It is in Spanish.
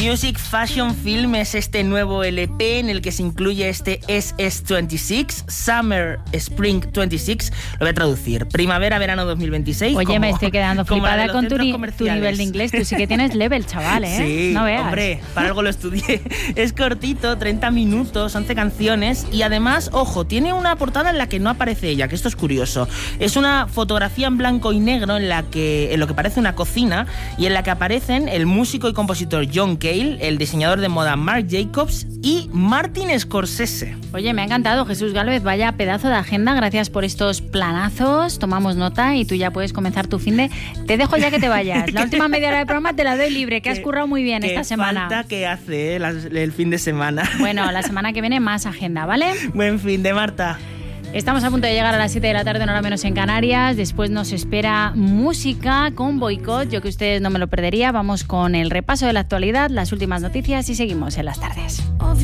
Music Fashion Film es este nuevo LP en el que se incluye este SS26, Summer Spring 26, lo voy a traducir, primavera-verano 2026. Oye, me estoy quedando flipada con tu nivel de inglés, tú sí que tienes level, chaval, ¿eh? Sí, no veas. Hombre, para algo lo estudié. Es cortito, 30 minutos, 11 canciones y además, ojo, tiene una portada en la que no aparece ella, que esto es curioso. Es una fotografía en blanco y negro en lo que parece una cocina y en la que aparecen el músico y compositor John Cale, el diseñador de moda Marc Jacobs y Martin Scorsese. Oye, me ha encantado, Jesús Gálvez, vaya pedazo de agenda, gracias por estos planazos, tomamos nota y tú ya puedes comenzar tu finde. Te dejo ya que te vayas, la última media hora del programa te la doy libre, que has currado muy bien esta semana. Qué falta que hace el fin de semana. Bueno, la semana que viene más agenda, ¿vale? Buen fin de Marta. Estamos a punto de llegar a las 7 de la tarde, una hora menos en Canarias. Después nos espera música con Boicot. Yo que ustedes no me lo perdería. Vamos con el repaso de la actualidad, las últimas noticias y seguimos en las tardes.